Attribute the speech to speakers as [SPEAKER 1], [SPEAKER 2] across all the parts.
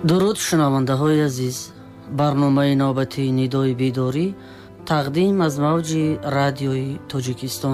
[SPEAKER 1] дуруд шунавандаҳои азиз, барномаи навбати нидои бедорӣ тақдим аз мавҷи радиои Тоҷикистон.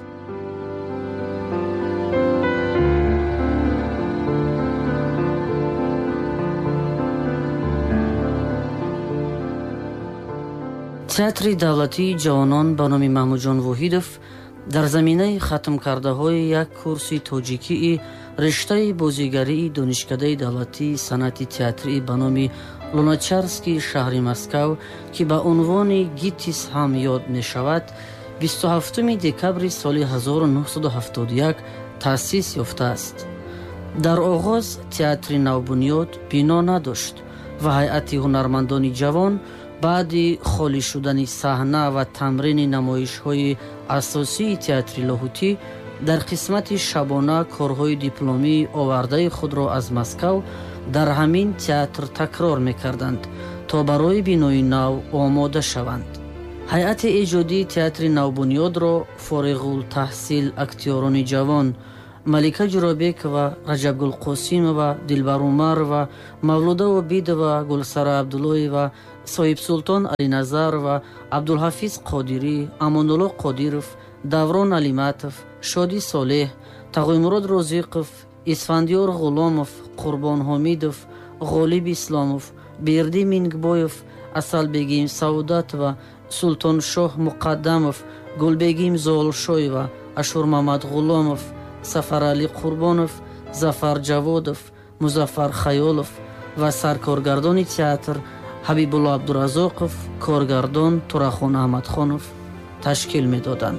[SPEAKER 1] театри давлатии ҷавонон ба номи Маҳмудҷон Воҳидов дар заминаи хатмкардаҳои як курси тоҷикии риштаи бозигарии донишкадаи давлатии санъати театрӣ ба номи Луначарскии шаҳри Москав, ки ба унвони ГИТИС ҳам ёд мешавад, 27 декабри соли 1971 таъсис ёфтааст. дар оғоз театри навбунёд бино надошт ва ҳайати ҳунармандони ҷавон баъди холӣ шудани саҳна ва тамрини намоишҳои асосии театри лоҳутӣ дар қисмати шабона корҳои дипломии овардаи худро аз Москав дар ҳамин театр такрор мекарданд, то барои бинои нав омода шаванд. ҳайати эҷодии театри навбунёдро фориғултаҳсил актёрони ҷавон Малика Ҷуробекова, Раҷабгул Қосимова, Дилбар Умарова, Мавлуда Обидова, Гулсара Абдуллоева, Соҳибсултон Алиназарова, Абдулҳафиз Қодирӣ, Амонулло Қодиров, Даврон Алиматов, Шодӣ Солеҳ, Тағоймурод Розиқов, Исфандиёр Ғуломов, Қурбон Ҳомидов, Ғолиб Исломов, Бердӣ Мингбоев, Асалбегим Саудатова, Султоншоҳ Муқаддамов, Гулбегим Золшоева, Ашурмамад Ғуломов, Сафаралӣ Қурбонов, Зафар Ҷаводов, Музаффар Хаёлов ва саркоргардони театр Ҳабибулло Абдуразоқов, коргардон Турахон Аҳмадхонов ташкил медоданд.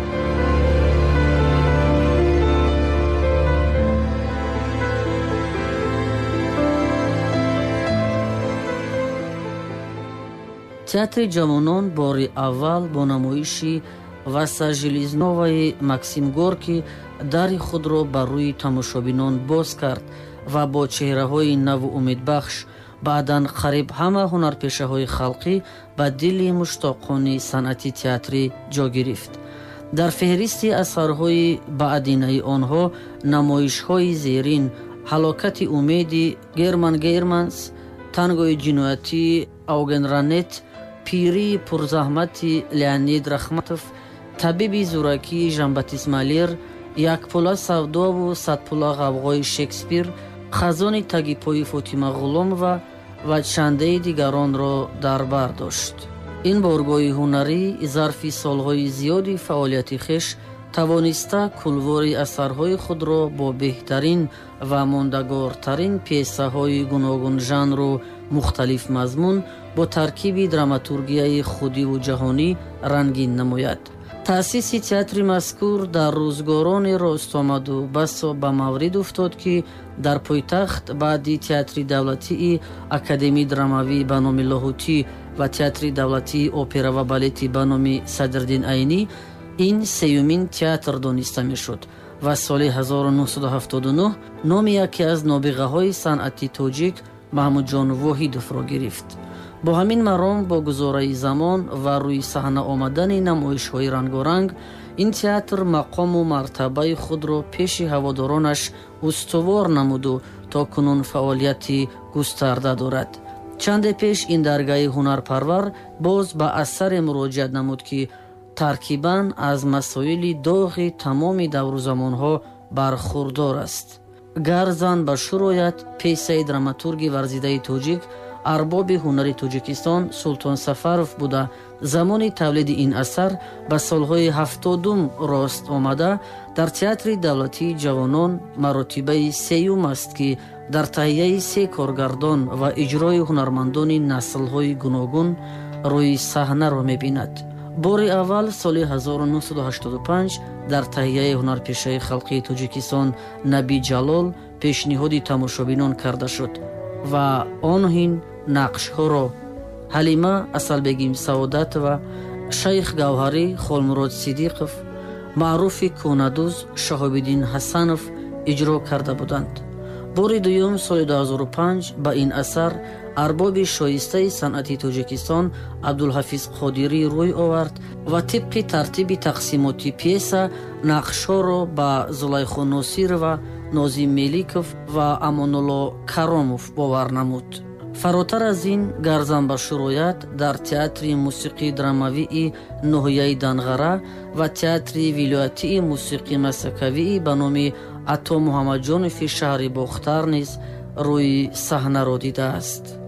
[SPEAKER 1] театри ҷавонон бори аввал бо намоиши Васа Железноваи Максим Горкӣ дари худро бар рӯи тамошобинон боз кард ва бо чеҳраҳои наву умедбахш баъдан қариб ҳама ҳунарпешаҳои халқӣ ба дили муштоқони санъати театрӣ ҷо гирифт. дар феҳристи асарҳои баъдинаи онҳо намоишҳои зерин Ҳалокати умеди Герман Германс, Тангои ҷиноятӣ Ауген Ранет, Пирии пурзаҳмати Леонид Рахматов, Табиби зӯракии Жан-Батист Малер, Якпула савдову Садпула ғавғои Шекспир, Хазони тагипои Фотима Ғуломова ва чандаи дигаронро дар бар дошт. ин боргоҳи ҳунарӣ зарфи солҳои зиёди фаъолияти хеш тавониста кулвори асарҳои худро бо беҳтарин ва мондагортарин пьесаҳои гуногун жанру мухталиф мазмун бо таркиби драматургияи худиву ҷаҳонӣ рангин намояд. таъсиси театри мазкур дар рӯзгорони ростомаду басо ба маврид уфтод, ки дар пойтахт баъди театри давлатии Академии драмавӣ ба номи Лоҳутӣ ва театри давлатии опера ва балети ба номи Садриддин Айнӣ ин сеюмин театр дониста мешуд ва соли 1979 номи яке аз нобиғаҳои санъати тоҷик Маҳмудҷон Воҳидовро гирифт. бо ҳамин маром бо гузораи замон ва рӯи саҳна омадани намоишҳои рангоранг ин театр мақому мартабаи худро пеши ҳаводоронаш устувор намуду то кунун фаъолияти густарда дорад. чанде пеш ин даргаи ҳунарпарвар боз ба асаре муроҷиат намуд, ки таркибан аз масоили доғи тамоми давру замонҳо бархурдор аст. гар зан ба шуроят пьесаи драматурги варзидаи тоҷик арбоби ҳунари Тоҷикистон Султон Сафаров буда замони тавлиди ин асар ба солҳои 70 рост омада дар театри давлатии ҷавонон маротибаи сеюм аст, ки дар таҳияи 3 коргардон ва иҷрои ҳунармандони наслҳои гуногун рӯи саҳнаро мебинад. бори аввал соли 1985 дар таҳияи ҳунарпешаи халқии Тоҷикистон Наби Ҷалол пешниҳоди тамошобинон карда шуд ва он ҳин нақшҳоро Ҳалима Асалбегим Саодатова, Шайх Гавҳарӣ Холмурод Сидиқов, Маъруфи Кӯнадӯз Шаҳобиддин Ҳасанов иҷро карда буданд. бори дуюм соли 2005 ба ин асар арбоби шоистаи санъати Тоҷикистон Абдулҳафиз Қодирӣ рӯй овард ва тибқи тартиби тақсимоти пьеса нақшҳоро ба Зулайхо Носирова, Нозим Меликов ва Амонулло Каромов бовар намуд. фаротар аз ин гарзан ба шуроят дар театри мусиқии драмавии ноҳияи Данғара ва театри вилоятии мусиқии масакавии ба номи Ато Муҳаммаҷонови шаҳри Бохтар низ рӯи саҳнаро дидааст.